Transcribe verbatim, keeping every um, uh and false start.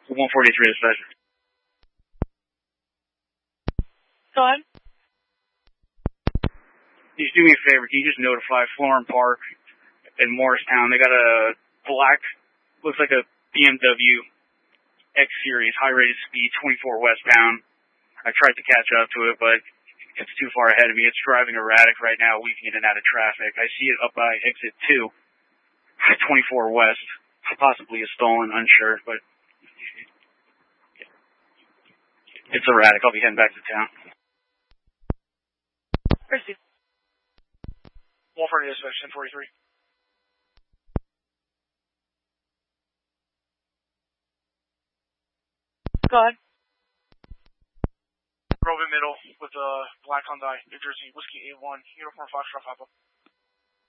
one forty-three dispatch. Go ahead. Just do me a favor. Can you just notify Florin Park in Morristown? They got a black, looks like a B M W X Series, high rated speed, twenty-four westbound. I tried to catch up to it, but it's too far ahead of me. It's driving erratic right now, weaving in and out of traffic. I see it up by exit two, twenty-four west. Possibly a stolen, unsure, but it's erratic. I'll be heading back to town. Proceed. one forty dispatch, ten forty-three. Go ahead. Grove in middle with a black Hyundai, New Jersey, Whiskey eight one, Uniform Foxtrot Papa.